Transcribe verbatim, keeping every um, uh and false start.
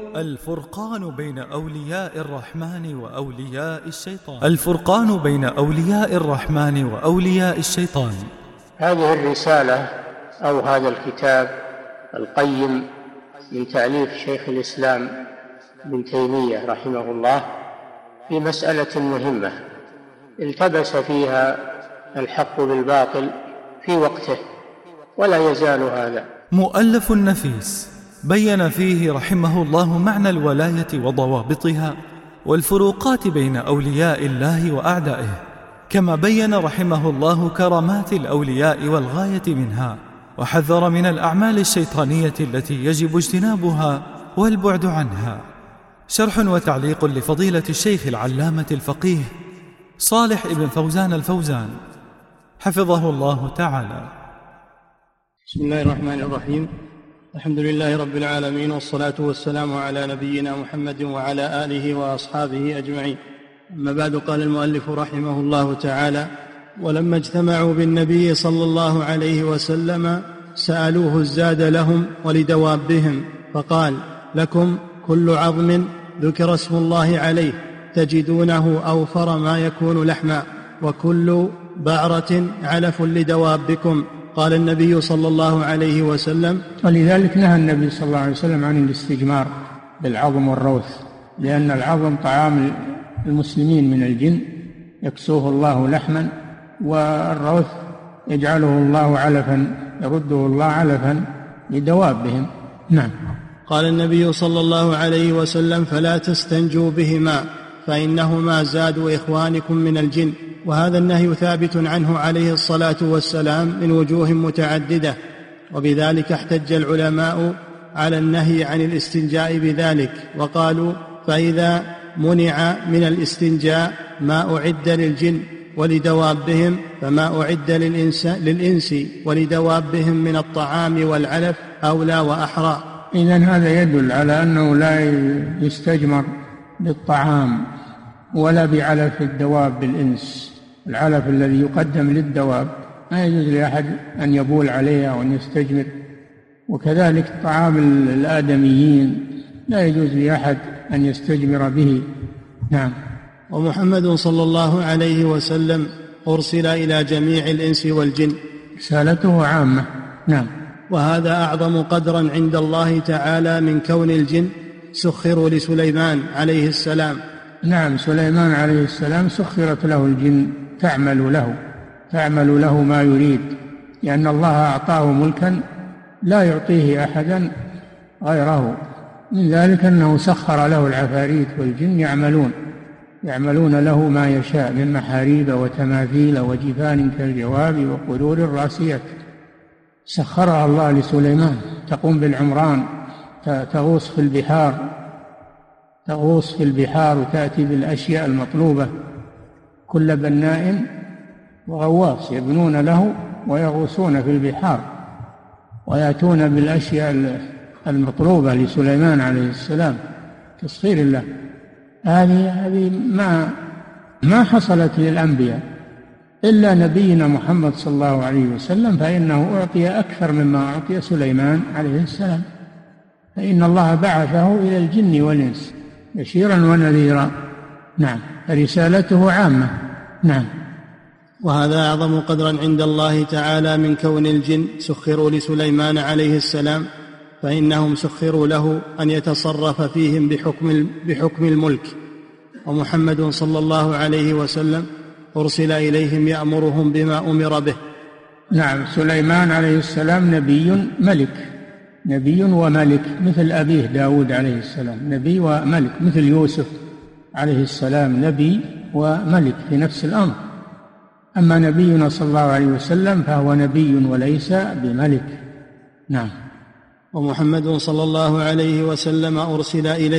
الفرقان بين أولياء الرحمن وأولياء الشيطان. الفرقان بين أولياء الرحمن وأولياء الشيطان. هذه الرسالة أو هذا الكتاب القيم من تأليف شيخ الإسلام ابن تيمية رحمه الله في مسألة مهمة التبس فيها الحق بالباطل في وقته ولا يزال هذا. مؤلف نفيس بين فيه رحمه الله معنى الولاية وضوابطها والفروقات بين أولياء الله وأعدائه، كما بين رحمه الله كرامات الأولياء والغاية منها، وحذر من الأعمال الشيطانية التي يجب اجتنابها والبعد عنها. شرح وتعليق لفضيلة الشيخ العلامة الفقيه صالح ابن فوزان الفوزان حفظه الله تعالى. بسم الله الرحمن الرحيم. الحمد لله رب العالمين، والصلاة والسلام على نبينا محمد وعلى آله وأصحابه أجمعين. أما بعد، قال المؤلف رحمه الله تعالى: ولما اجتمعوا بالنبي صلى الله عليه وسلم سألوه الزاد لهم ولدوابهم، فقال: لكم كل عظم ذكر اسم الله عليه تجدونه أوفر ما يكون لحما، وكل بعرة علف لدوابكم. قال النبي صلى الله عليه وسلم: ولذلك نهى النبي صلى الله عليه وسلم عن الاستجمار بالعظم والروث، لأن العظم طعام المسلمين من الجن يكسوه الله لحما، والروث يجعله الله علفا، يرده الله علفا لدوابهم. نعم. قال النبي صلى الله عليه وسلم: فلا تستنجوا بهما فإنهما زاد إخوانكم من الجن. وهذا النهي ثابت عنه عليه الصلاة والسلام من وجوه متعددة، وبذلك احتج العلماء على النهي عن الاستنجاء بذلك، وقالوا: فإذا منع من الاستنجاء ما أعد للجن ولدوابهم فما أعد للإنس, للإنس ولدوابهم من الطعام والعلف أولى وأحرى. إذن هذا يدل على أنه لا يستجمر بالطعام ولا بعلف الدواب بالإنس. العلف الذي يقدم للدواب ما يجوز لأحد أن يبول عليه أو أن يستجمر، وكذلك طعام الآدميين لا يجوز لأحد أن يستجمر به. نعم. ومحمد صلى الله عليه وسلم أرسل إلى جميع الإنس والجن، رسالته عامة. نعم. وهذا أعظم قدرا عند الله تعالى من كون الجن سخروا لسليمان عليه السلام. نعم، سليمان عليه السلام سخرت له الجن تعمل له تعمل له ما يريد، لأن الله أعطاه ملكا لا يعطيه أحدا غيره. من ذلك أنه سخر له العفاريت والجن يعملون يعملون له ما يشاء من محاريب وتماثيل وجفان كالجواب وقدور الراسيات، سخرها الله لسليمان، تقوم بالعمران، تغوص في البحار تغوص في البحار وتأتي بالأشياء المطلوبة. كل بناء وغواص يبنون له ويغوصون في البحار ويأتون بالأشياء المطلوبة لسليمان عليه السلام، تسخير الله. هذه هذه ما ما حصلت للأنبياء إلا نبينا محمد صلى الله عليه وسلم، فإنه أعطي أكثر مما أعطي سليمان عليه السلام، فإن الله بعثه إلى الجن والإنس بشيرا ونذيرا. نعم. رسالته عامة. نعم. وهذا أعظم قدرا عند الله تعالى من كون الجن سخروا لسليمان عليه السلام، فإنهم سخروا له أن يتصرف فيهم بحكم, بحكم الملك. ومحمد صلى الله عليه وسلم أرسل إليهم يأمرهم بما أمر به. نعم. سليمان عليه السلام نبي ملك، نبي وملك مثل أبيه داود عليه السلام، نبي وملك، مثل يوسف عليه السلام نبي وملك في نفس الأمر. أما نبينا صلى الله عليه وسلم فهو نبي وليس بملك. نعم. ومحمد صلى الله عليه وسلم أرسل إليه